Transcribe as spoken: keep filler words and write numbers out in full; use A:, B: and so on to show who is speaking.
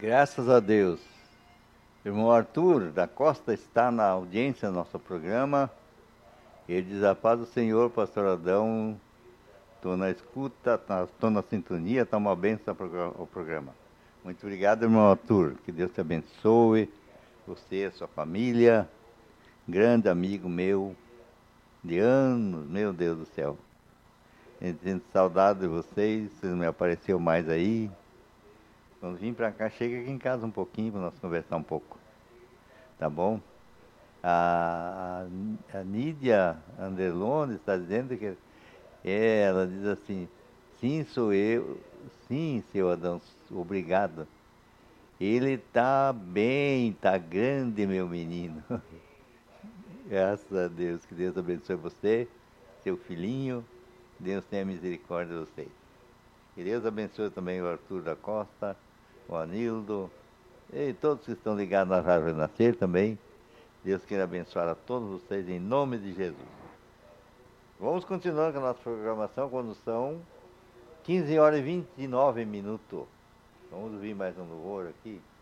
A: Graças a Deus. Irmão Arthur da Costa está na audiência do nosso programa. Ele diz: a paz do Senhor, pastor Adão. Estou na escuta, estou na sintonia, está uma bênção ao programa. Muito obrigado, irmão Arthur. Que Deus te abençoe. Você e a sua família. Grande amigo meu de anos, meu Deus do céu. Sinto saudade de vocês, vocês me apareceu mais aí. Quando vim para cá, chega aqui em casa um pouquinho para nós conversar um pouco. Tá bom? A, a Nídia Anderlone está dizendo que é, ela diz assim: sim, sou eu, sim, seu Adão, obrigado. Ele tá bem, tá grande, meu menino. Graças a Deus, que Deus abençoe você, seu filhinho. Deus tenha misericórdia de vocês. Que Deus abençoe também o Arthur da Costa, o Anildo, e todos que estão ligados na Rádio Renascer também. Deus queira abençoar a todos vocês em nome de Jesus. Vamos continuar com a nossa programação quando são quinze horas e vinte e nove minutos. Vamos ouvir mais um louvor aqui.